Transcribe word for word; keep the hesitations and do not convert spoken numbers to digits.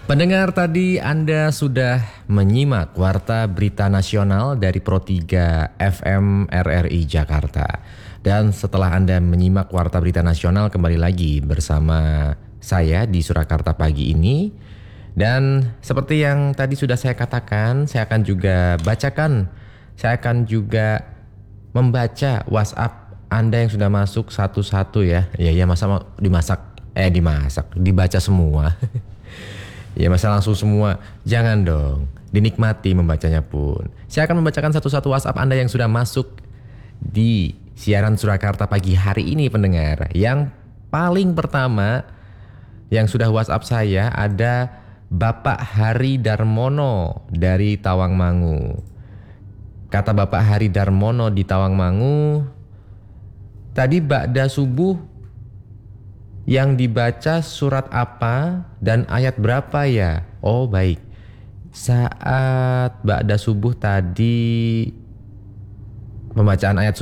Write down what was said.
Pendengar, tadi Anda sudah menyimak Warta Berita Nasional dari Pro tiga F M R R I Jakarta. Dan setelah Anda menyimak Warta Berita Nasional, kembali lagi bersama saya di Surakarta pagi ini. Dan seperti yang tadi sudah saya katakan, saya akan juga bacakan, saya akan juga membaca WhatsApp Anda yang sudah masuk satu-satu ya. Ya, ya masa mau dimasak, eh dimasak, dibaca semua. Ya masa langsung semua, jangan dong, dinikmati membacanya pun. Saya akan membacakan satu-satu WhatsApp Anda yang sudah masuk di siaran Surakarta pagi hari ini, pendengar. Yang paling pertama yang sudah WhatsApp saya ada Bapak Hari Darmono dari Tawangmangu. Kata Bapak Hari Darmono di Tawangmangu, tadi ba'da subuh yang dibaca surat apa dan ayat berapa ya? Oh baik, saat ba'da subuh tadi pembacaan ayat